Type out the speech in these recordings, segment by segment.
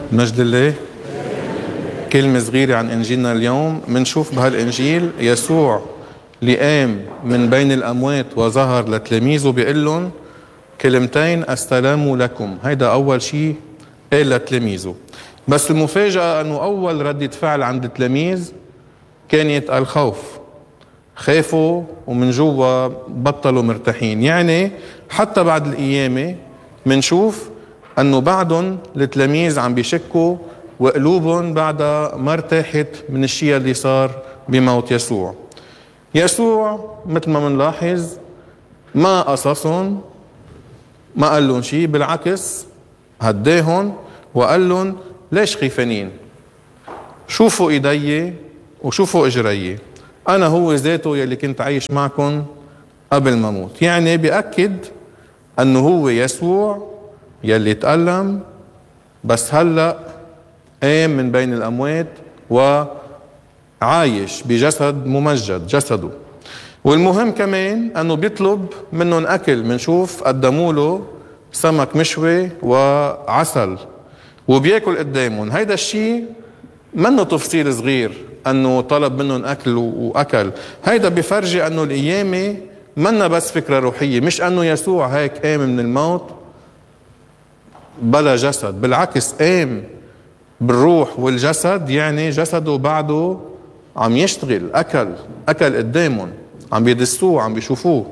مجد الله. كلمة صغيرة عن إنجيلنا اليوم. منشوف بهالإنجيل يسوع اللي قام من بين الأموات وظهر لتلاميذه بيقول لهم كلمتين: السلام لكم. هيدا أول شيء قال لتلاميذه. بس المفاجأة أنه أول ردة فعل عند التلاميذ كانت الخوف. خافوا ومن جوا بطلوا مرتاحين. يعني حتى بعد القيامة منشوف أنه بعدهم التلاميذ عم بيشكوا وقلوبهم بعدها ما ارتاحت من الشيء اللي صار بموت يسوع. يسوع مثل ما منلاحظ ما قصصهم، ما قال لهم شيء، بالعكس هداهم وقال لهم ليش خيفانين؟ شوفوا ايدي وشوفوا اجري، انا هو ذاته يلي كنت عايش معكم قبل ما اموت. يعني بيأكد انه هو يسوع يلي تألم بس هلأ قام من بين الاموات وعايش بجسد ممجد، جسده. والمهم كمان انه بيطلب منهم اكل. منشوف قدموا له سمك مشوي وعسل وبياكل قدامهم. هيدا الشيء منه تفصيل صغير انه طلب منهم اكل واكل. هيدا بفرجي انه القيامة منا بس فكرة روحية، مش انه يسوع هيك قام من الموت بلا جسد، بالعكس قام بالروح والجسد. يعني جسده بعده عم يشتغل، اكل قدامهم، عم بيدسوه، عم بيشوفوه.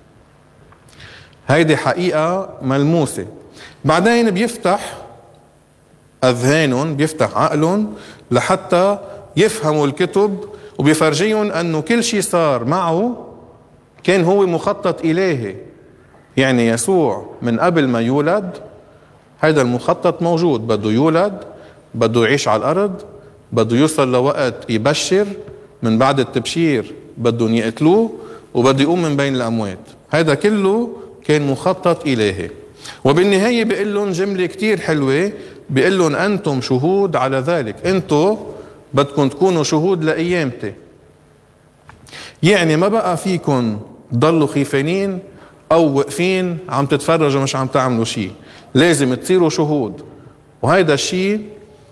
هيدي حقيقة ملموسة. بعدين بيفتح أذهانهم، بيفتح عقلهم لحتى يفهموا الكتب، وبيفرجيهم أنه كل شيء صار معه كان هو مخطط إلهي. يعني يسوع من قبل ما يولد هيدا المخطط موجود. بده يولد، بده يعيش على الأرض، بده يوصل لوقت يبشر، من بعد التبشير بدهم يقتلوه، وبده يقوم من بين الأموات. هيدا كله كان مخطط إلهي. وبالنهاية بيقول لهم جملة كتير حلوة، بيقول لهم أنتم شهود على ذلك. أنتم بدكم تكونوا شهود لقيامتي. يعني ما بقى فيكم ضلوا خيفانين أو وقفين عم تتفرجوا مش عم تعملوا شيء، لازم تصيروا شهود. وهيدا الشيء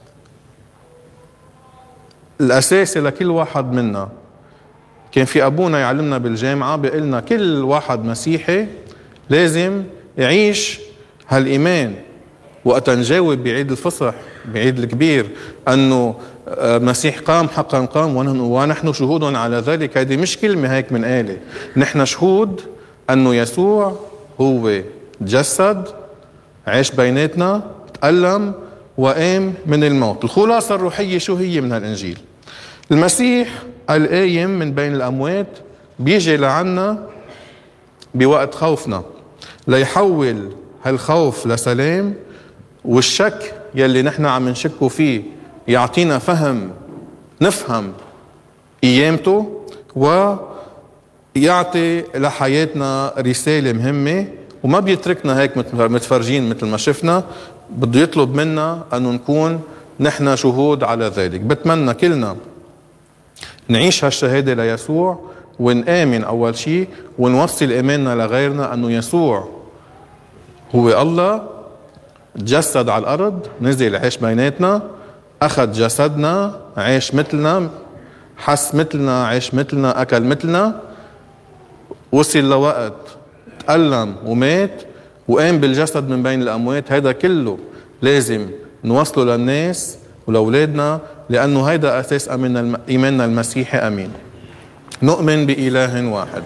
الأساسي لكل واحد منا. كان في أبونا يعلمنا بالجامعة بيقلنا كل واحد مسيحي لازم يعيش هالإيمان. وقت نجاوب بعيد الفصح، بعيد الكبير، أنه مسيح قام، حقا قام ونحن شهود على ذلك، هذه مش كلمة هيك من آلة. نحن شهود أنه يسوع هو تجسد، عاش بيناتنا، تألم وقام من الموت. الخلاصة الروحية شو هي من هالإنجيل؟ المسيح القايم من بين الأموات بيجي لعنا بوقت خوفنا ليحول هالخوف لسلام، والشك يلي نحن عم نشكوا فيه يعطينا فهم نفهم قيامته، ويعطي لحياتنا رسالة مهمة. وما بيتركنا هيك متفرجين مثل ما شفنا، بده يطلب منا أنه نكون نحن شهود على ذلك. بتمنى كلنا نعيش هالشهادة ليسوع ونآمن أول شيء، ونوصل إيماننا لغيرنا أنه يسوع هو الله، تجسد على الأرض، نزل عاش بيناتنا، أخذ جسدنا، عاش مثلنا، حس مثلنا، عاش مثلنا، أكل مثلنا، وصل لوقت تألم ومات وقام بالجسد من بين الأموات. هيدا كله لازم نوصله للناس ولأولادنا، لأنه هيدا أساس إيماننا المسيحي. أمين. نؤمن بإله واحد.